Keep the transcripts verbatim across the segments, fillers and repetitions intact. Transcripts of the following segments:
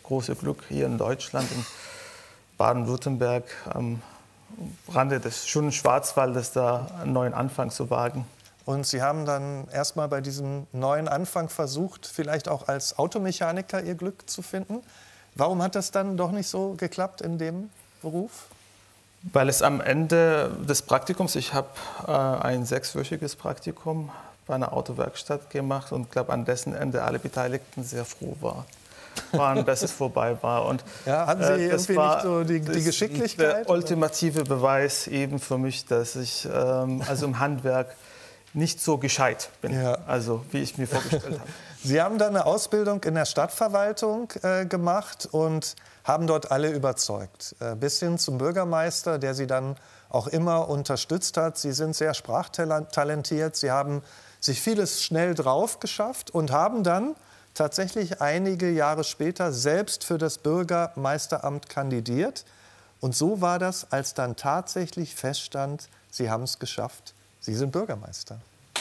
große Glück, hier in Deutschland, in Baden-Württemberg, am Rande des schönen Schwarzwaldes, da einen neuen Anfang zu wagen. Und Sie haben dann erst mal bei diesem neuen Anfang versucht, vielleicht auch als Automechaniker Ihr Glück zu finden. Warum hat das dann doch nicht so geklappt in dem Beruf? Weil es am Ende des Praktikums, ich habe äh, ein sechswöchiges Praktikum bei einer Autowerkstatt gemacht und glaube, an dessen Ende alle Beteiligten sehr froh war, waren, dass es vorbei war. Und, ja, hatten Sie äh, irgendwie nicht so die, die Geschicklichkeit? Der ultimative Beweis eben für mich, dass ich ähm, also im Handwerk nicht so gescheit bin, ja. also wie ich mir vorgestellt habe. Sie haben dann eine Ausbildung in der Stadtverwaltung äh, gemacht und haben dort alle überzeugt, äh, bis hin zum Bürgermeister, der Sie dann auch immer unterstützt hat. Sie sind sehr sprachtalentiert, Sie haben sich vieles schnell drauf geschafft und haben dann tatsächlich einige Jahre später selbst für das Bürgermeisteramt kandidiert. Und so war das, als dann tatsächlich feststand, Sie haben es geschafft, Sie sind Bürgermeister.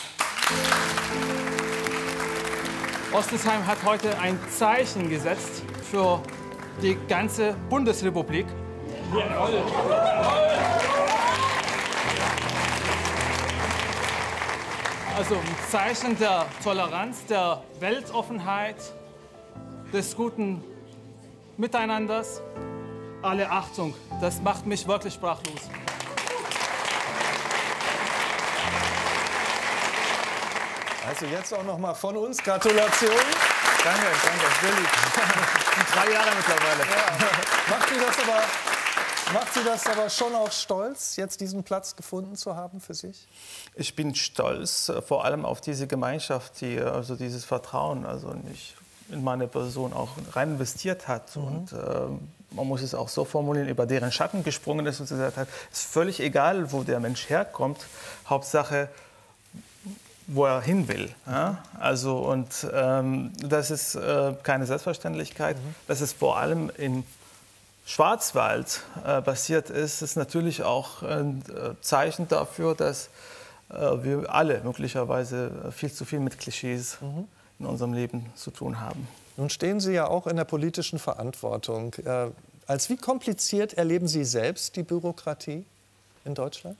Ostensheim hat heute ein Zeichen gesetzt für die ganze Bundesrepublik. Also ein Zeichen der Toleranz, der Weltoffenheit, des guten Miteinanders. Alle Achtung, das macht mich wirklich sprachlos. Also jetzt auch noch mal von uns Gratulation. Danke, danke, wirklich. Drei Jahre mittlerweile. Ja. Macht Sie das aber, macht Sie das aber schon auch stolz, jetzt diesen Platz gefunden zu haben für sich? Ich bin stolz, vor allem auf diese Gemeinschaft, die also dieses Vertrauen, also nicht in meine Person auch rein investiert hat. Mhm. Und äh, man muss es auch so formulieren, über deren Schatten gesprungen ist und gesagt hat, es ist völlig egal, wo der Mensch herkommt, Hauptsache, wo er hin will. Ja? Also, und ähm, das ist äh, keine Selbstverständlichkeit. Mhm. Dass es vor allem in Schwarzwald äh, passiert ist, ist natürlich auch ein äh, Zeichen dafür, dass äh, wir alle möglicherweise viel zu viel mit Klischees mhm. in unserem Leben zu tun haben. Nun stehen Sie ja auch in der politischen Verantwortung. Äh, als wie kompliziert erleben Sie selbst die Bürokratie in Deutschland?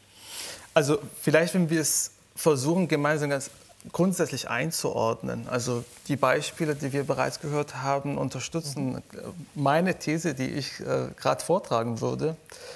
Also vielleicht, wenn wir es versuchen, gemeinsam ganz grundsätzlich einzuordnen. Also die Beispiele, die wir bereits gehört haben, unterstützen mhm. meine These, die ich äh, gerade vortragen würde.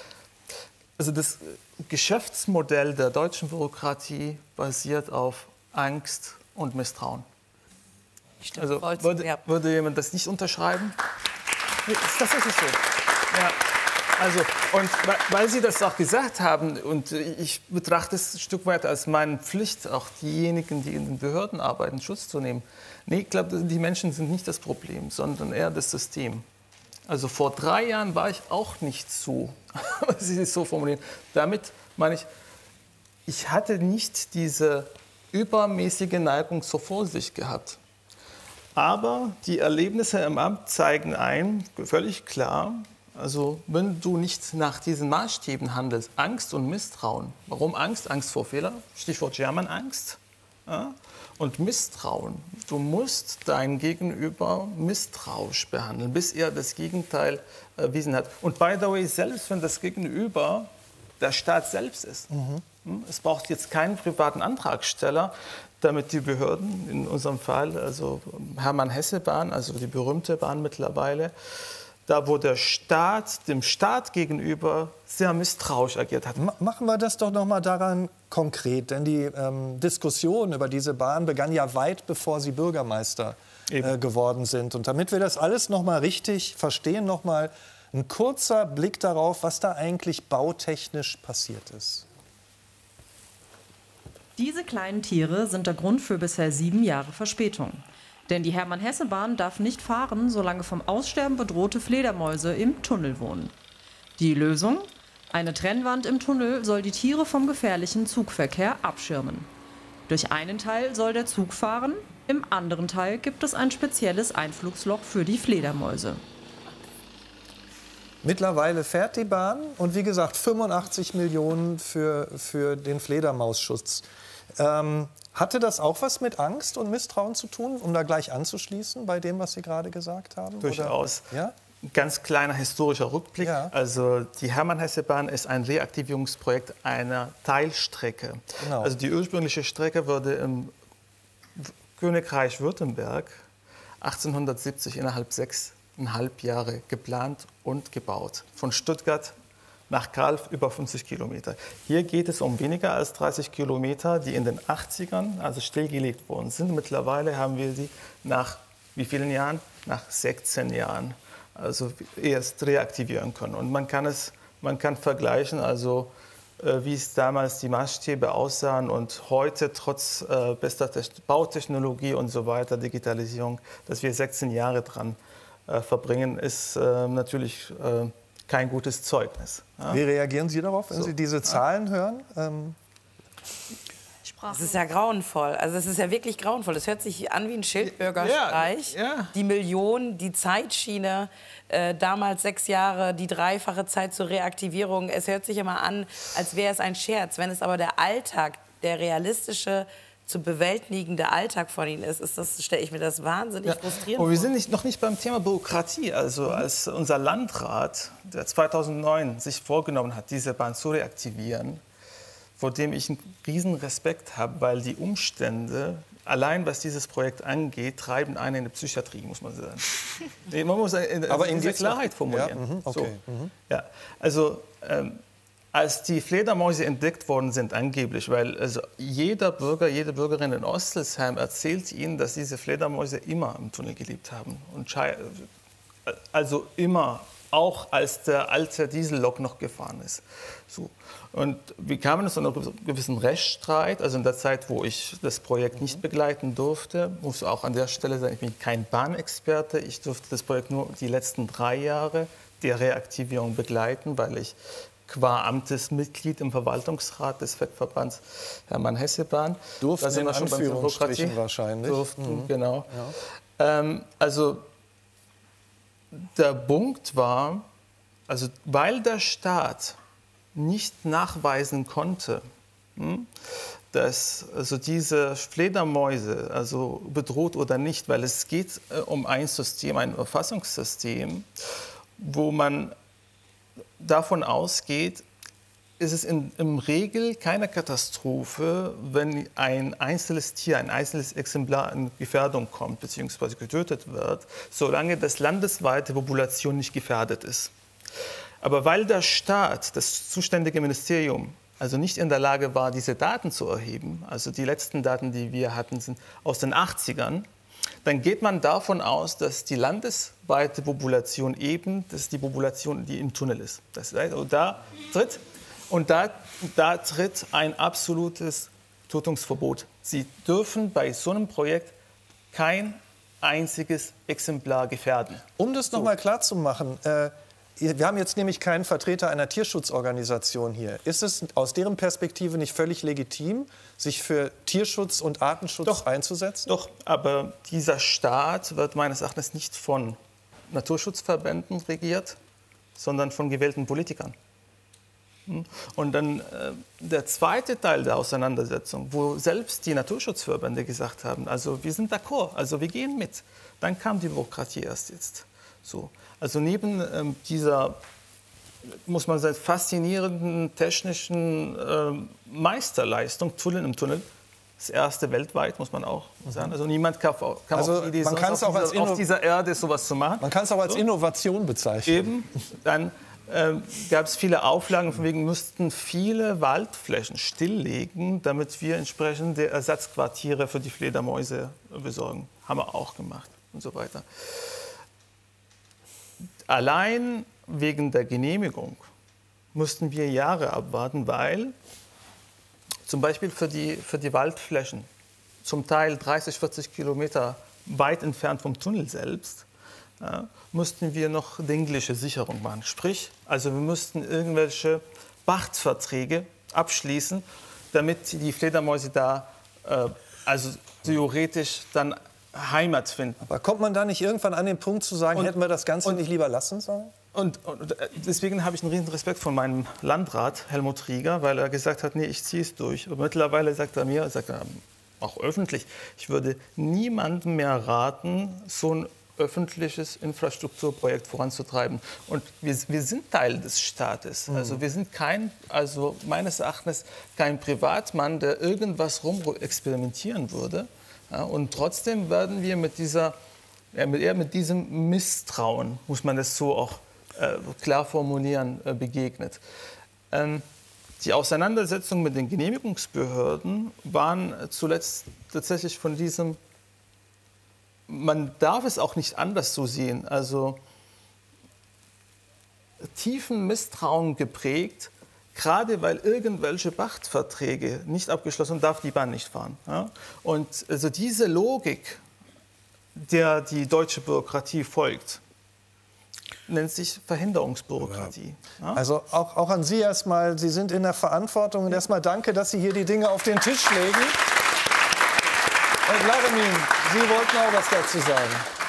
Also das Geschäftsmodell der deutschen Bürokratie basiert auf Angst und Misstrauen. Stimmt, also würde, ja. würde jemand das nicht unterschreiben? Nee, ist tatsächlich so. Ja. Also, und weil Sie das auch gesagt haben, und ich betrachte es ein Stück weit als meine Pflicht, auch diejenigen, die in den Behörden arbeiten, Schutz zu nehmen. Nee, ich glaube, die Menschen sind nicht das Problem, sondern eher das System. Also vor drei Jahren war ich auch nicht so, was Sie es so formulieren. Damit meine ich, ich hatte nicht diese übermäßige Neigung zur Vorsicht gehabt. Aber die Erlebnisse im Amt zeigen ein, völlig klar, also wenn du nicht nach diesen Maßstäben handelst, Angst und Misstrauen. Warum Angst? Angst vor Fehler, Stichwort German-Angst. Ja? Und Misstrauen. Du musst dein Gegenüber misstrauisch behandeln, bis er das Gegenteil erwiesen hat. Und by the way, selbst wenn das Gegenüber der Staat selbst ist. Mhm. Es braucht jetzt keinen privaten Antragsteller, damit die Behörden, in unserem Fall also Hermann-Hesse-Bahn, also die berühmte Bahn mittlerweile, da wo der Staat dem Staat gegenüber sehr misstrauisch agiert hat. Machen wir das doch noch mal daran konkret, denn die ähm, Diskussion über diese Bahn begann ja weit bevor Sie Bürgermeister äh, geworden sind. Und damit wir das alles noch mal richtig verstehen, noch mal ein kurzer Blick darauf, was da eigentlich bautechnisch passiert ist. Diese kleinen Tiere sind der Grund für bisher sieben Jahre Verspätung. Denn die Hermann-Hesse-Bahn darf nicht fahren, solange vom Aussterben bedrohte Fledermäuse im Tunnel wohnen. Die Lösung? Eine Trennwand im Tunnel soll die Tiere vom gefährlichen Zugverkehr abschirmen. Durch einen Teil soll der Zug fahren, im anderen Teil gibt es ein spezielles Einflugsloch für die Fledermäuse. Mittlerweile fährt die Bahn und wie gesagt fünfundachtzig Millionen für, für den Fledermausschutz. Ähm, hatte das auch was mit Angst und Misstrauen zu tun, um da gleich anzuschließen bei dem, was Sie gerade gesagt haben? Durchaus. Oder? Ja? Ganz kleiner historischer Rückblick. Ja. Also die Hermann-Hesse-Bahn ist ein Reaktivierungsprojekt einer Teilstrecke. Genau. Also die ursprüngliche Strecke wurde im Königreich Württemberg achtzehnhundertsiebzig innerhalb sechseinhalb Jahre geplant und gebaut. Von Stuttgart nach Kalf über fünfzig Kilometer. Hier geht es um weniger als dreißig Kilometer, die in den achtzigern also stillgelegt worden sind. Mittlerweile haben wir sie nach wie vielen Jahren? Nach sechzehn Jahren. Also erst reaktivieren können. Und man kann es, man kann vergleichen, also äh, wie es damals die Maßstäbe aussahen und heute trotz äh, bester Bautechnologie und so weiter, Digitalisierung, dass wir sechzehn Jahre dran äh, verbringen, ist äh, natürlich äh, kein gutes Zeugnis. Ja? Wie reagieren Sie darauf, wenn So. Sie diese Zahlen hören? Ähm Das ist ja grauenvoll. Also es ist ja wirklich grauenvoll. Es hört sich an wie ein Schildbürgerstreich. Ja, ja. Die Millionen, die Zeitschiene, äh, damals sechs Jahre, die dreifache Zeit zur Reaktivierung. Es hört sich immer an, als wäre es ein Scherz. Wenn es aber der Alltag, der realistische, zu bewältigende Alltag von ihnen ist, ist das, stelle ich mir das wahnsinnig Ja. frustrierend Und wir vor. sind nicht, noch nicht beim Thema Bürokratie. Also als unser Landrat, der zweitausendneun sich vorgenommen hat, diese Bahn zu reaktivieren, vor dem ich einen riesen Respekt habe, weil die Umstände, allein was dieses Projekt angeht, treiben einen in die Psychiatrie, muss man sagen. Nee, man muss eine, Aber diese in Klarheit formulieren. Ja, mhm, okay. So. Mhm. Ja, also ähm, als die Fledermäuse entdeckt worden sind, angeblich, weil also jeder Bürger, jede Bürgerin in Ostelsheim erzählt ihnen, dass diese Fledermäuse immer im Tunnel gelebt haben. Und schei- also immer, auch als der alte Diesellok noch gefahren ist. So. Und wir kamen zu einem gewissen Rechtsstreit, also in der Zeit, wo ich das Projekt nicht begleiten durfte, muss auch an der Stelle sagen, ich bin kein Bahnexperte, ich durfte das Projekt nur die letzten drei Jahre der Reaktivierung begleiten, weil ich qua Amtesmitglied im Verwaltungsrat des Fettverbands Hermann-Hesse-Bahn. Durften Da sind in wir schon beim Thema Anführungsstrichen Bürokratie. wahrscheinlich. Durften, Mhm. genau. Ja. Ähm, also der Punkt war, also weil der Staat nicht nachweisen konnte, hm, dass also diese Fledermäuse also bedroht oder nicht, weil es geht äh, um ein System, ein Erfassungssystem, wo man davon ausgeht, ist es in, im Regel keine Katastrophe, wenn ein einzelnes Tier, ein einzelnes Exemplar in Gefährdung kommt bzw. getötet wird, solange das landesweite Population nicht gefährdet ist. Aber weil der Staat, das zuständige Ministerium, also nicht in der Lage war, diese Daten zu erheben, also die letzten Daten, die wir hatten, sind aus den achtzigern, dann geht man davon aus, dass die landesweite Population eben, das ist die Population, die im Tunnel ist. Das heißt, und da tritt, und da, da tritt ein absolutes Tötungsverbot. Sie dürfen bei so einem Projekt kein einziges Exemplar gefährden. Um das noch mal klar zu machen, äh, wir haben jetzt nämlich keinen Vertreter einer Tierschutzorganisation hier. Ist es aus deren Perspektive nicht völlig legitim, sich für Tierschutz und Artenschutz Doch. einzusetzen? Doch, aber dieser Staat wird meines Erachtens nicht von Naturschutzverbänden regiert, sondern von gewählten Politikern. Und dann äh, der zweite Teil der Auseinandersetzung, wo selbst die Naturschutzverbände gesagt haben, also wir sind d'accord, also wir gehen mit. Dann kam die Bürokratie erst jetzt. So. Also neben ähm, dieser, muss man sagen, faszinierenden technischen ähm, Meisterleistung, Tunnel im Tunnel, das erste weltweit, muss man auch sagen. Also niemand kam, kam Also auf die Idee, man sonst kann's auf, auch als dieser, auf Inno- dieser Erde sowas zu machen. Man kann es auch als So. Innovation bezeichnen. Eben, dann äh, gab es viele Auflagen, von wegen müssten viele Waldflächen stilllegen, damit wir entsprechende Ersatzquartiere für die Fledermäuse besorgen. Haben wir auch gemacht und so weiter. Allein wegen der Genehmigung mussten wir Jahre abwarten, weil zum Beispiel für die, für die Waldflächen, zum Teil dreißig, vierzig Kilometer weit entfernt vom Tunnel selbst, ja, mussten wir noch dingliche Sicherung machen. Sprich, also wir mussten irgendwelche Pachtverträge abschließen, damit die Fledermäuse da äh, also theoretisch dann Heimat finden. Aber kommt man da nicht irgendwann an den Punkt zu sagen, Und- hätten wir das Ganze und- nicht lieber lassen sollen? Und, und deswegen habe ich einen riesen Respekt von meinem Landrat Helmut Rieger, weil er gesagt hat, nee, ich ziehe es durch. Und mittlerweile sagt er mir, sagt er auch öffentlich, ich würde niemandem mehr raten, so ein öffentliches Infrastrukturprojekt voranzutreiben. Und wir, wir sind Teil des Staates. Mhm. Also wir sind kein, also meines Erachtens kein Privatmann, der irgendwas rum experimentieren würde. Ja, und trotzdem werden wir mit dieser, ja, mit, eher mit diesem Misstrauen, muss man das so auch äh, klar formulieren, äh, begegnet. Ähm, die Auseinandersetzungen mit den Genehmigungsbehörden waren zuletzt tatsächlich von diesem, man darf es auch nicht anders so sehen, also tiefen Misstrauen geprägt, gerade weil irgendwelche Pachtverträge nicht abgeschlossen, darf die Bahn nicht fahren. Ja? Und also diese Logik, der die deutsche Bürokratie folgt, nennt sich Verhinderungsbürokratie. Ja? Also auch, auch an Sie erstmal, Sie sind in der Verantwortung und erstmal danke, dass Sie hier die Dinge auf den Tisch legen. Herr Glaremin, Sie wollten auch was dazu sagen.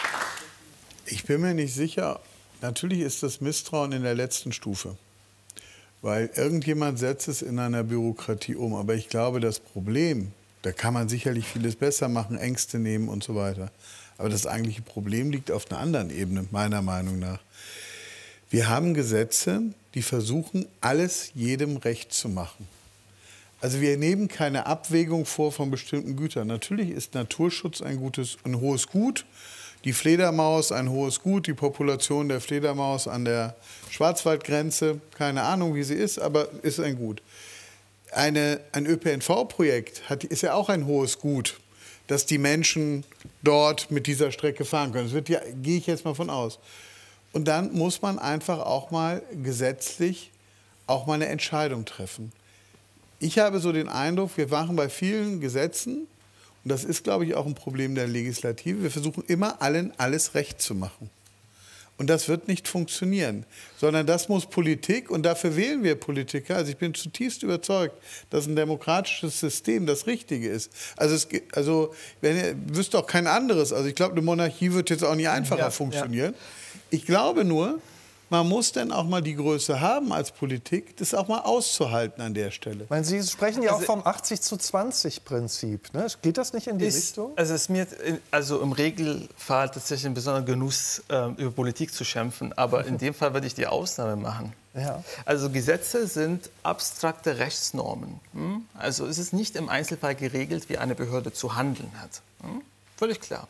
Ich bin mir nicht sicher. Natürlich ist das Misstrauen in der letzten Stufe. Weil irgendjemand setzt es in einer Bürokratie um. Aber ich glaube, das Problem, da kann man sicherlich vieles besser machen, Ängste nehmen und so weiter. Aber das eigentliche Problem liegt auf einer anderen Ebene, meiner Meinung nach. Wir haben Gesetze, die versuchen, alles jedem recht zu machen. Also wir nehmen keine Abwägung vor von bestimmten Gütern. Natürlich ist Naturschutz ein, gutes, ein hohes Gut, die Fledermaus ein hohes Gut, die Population der Fledermaus an der Schwarzwaldgrenze, keine Ahnung, wie sie ist, aber ist ein Gut. Eine, ein Ö P N V-Projekt hat, ist ja auch ein hohes Gut, dass die Menschen dort mit dieser Strecke fahren können. Das wird ja, gehe ich jetzt mal von aus. Und dann muss man einfach auch mal gesetzlich auch mal eine Entscheidung treffen. Ich habe so den Eindruck, wir machen bei vielen Gesetzen, und das ist, glaube ich, auch ein Problem der Legislative, wir versuchen immer allen alles recht zu machen. Und das wird nicht funktionieren, sondern das muss Politik, und dafür wählen wir Politiker. Also ich bin zutiefst überzeugt, dass ein demokratisches System das Richtige ist. Also, es, also wenn ihr wüsst auch kein anderes. Also ich glaube, eine Monarchie wird jetzt auch nicht einfacher ja, funktionieren. Ja. Ich glaube nur, man muss dann auch mal die Größe haben als Politik, das auch mal auszuhalten an der Stelle. Ich meine, Sie sprechen ja also, auch vom achtzig zu zwanzig Prinzip. Ne? Geht das nicht in die ist, Richtung? Also es ist mir also im Regelfall tatsächlich ein besonderer Genuss, äh, über Politik zu schimpfen. Aber in dem Fall würde ich die Ausnahme machen. Ja. Also Gesetze sind abstrakte Rechtsnormen. Hm? Also es ist nicht im Einzelfall geregelt, wie eine Behörde zu handeln hat. Hm? Völlig klar.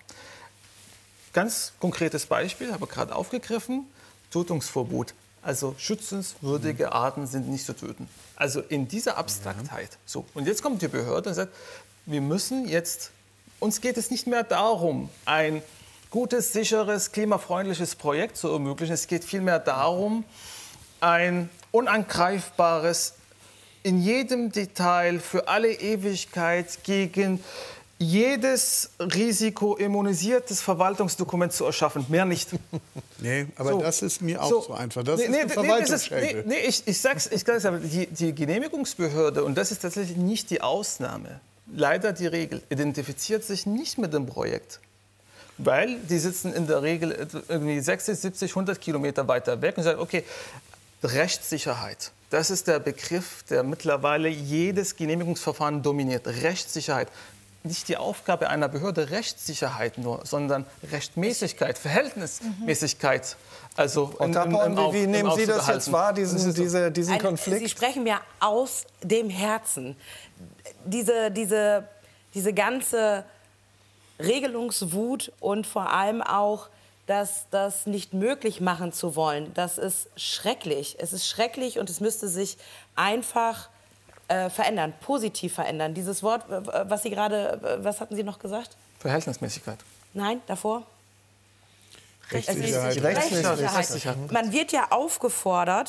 Ganz konkretes Beispiel, habe ich gerade aufgegriffen. Tötungsverbot. Also schützenswürdige Arten sind nicht zu töten. Also in dieser Abstraktheit. So. Und jetzt kommt die Behörde und sagt, wir müssen jetzt, uns geht es nicht mehr darum, ein gutes, sicheres, klimafreundliches Projekt zu ermöglichen. Es geht vielmehr darum, ein unangreifbares, in jedem Detail für alle Ewigkeit gegen jedes Risiko immunisiertes Verwaltungsdokument zu erschaffen, mehr nicht. Nee, aber so. Das ist mir auch so, so einfach. Das nee, ist eine Verwaltungsschädel. Nee, nee, ich, ich sag's, ich sag's aber, die, die Genehmigungsbehörde, und das ist tatsächlich nicht die Ausnahme, leider die Regel, identifiziert sich nicht mit dem Projekt. Weil die sitzen in der Regel irgendwie sechzig, siebzig, hundert Kilometer weiter weg und sagen, okay, Rechtssicherheit. Das ist der Begriff, der mittlerweile jedes Genehmigungsverfahren dominiert. Rechtssicherheit. Nicht die Aufgabe einer Behörde Rechtssicherheit nur, sondern Rechtmäßigkeit, Verhältnismäßigkeit. Also und im, im, im, wie, wie nehmen Sie das jetzt wahr, diesen, so. diese, diesen Ein, Konflikt? Sie sprechen mir aus dem Herzen. Diese, diese, diese ganze Regelungswut und vor allem auch das, das nicht möglich machen zu wollen, das ist schrecklich. Es ist schrecklich und es müsste sich einfach Äh, verändern, positiv verändern. Dieses Wort, was Sie gerade, was hatten Sie noch gesagt? Verhältnismäßigkeit. Nein, davor? Rechtssicherheit. Rechtssicherheit. Rechtssicherheit. Man wird ja aufgefordert,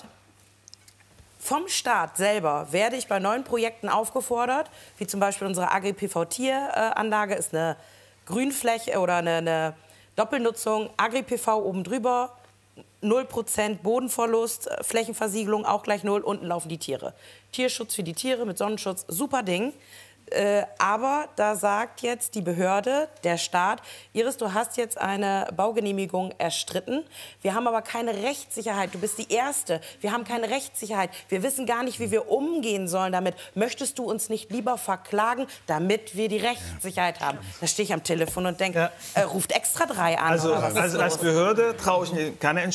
vom Staat selber werde ich bei neuen Projekten aufgefordert, wie zum Beispiel unsere Agri-P V-Tieranlage ist eine Grünfläche oder eine, eine Doppelnutzung, Agri-P V oben drüber, null Prozent Bodenverlust, Flächenversiegelung auch gleich null, unten laufen die Tiere. Tierschutz für die Tiere mit Sonnenschutz, super Ding. Äh, aber da sagt jetzt die Behörde, der Staat, Iris, du hast jetzt eine Baugenehmigung erstritten. Wir haben aber keine Rechtssicherheit. Du bist die Erste. Wir haben keine Rechtssicherheit. Wir wissen gar nicht, wie wir umgehen sollen damit. Möchtest du uns nicht lieber verklagen, damit wir die Rechtssicherheit haben? Da stehe ich am Telefon und denke, Ja. äh, ruft extra drei an. Also, oder was ist also als los? Behörde traue ich mir keine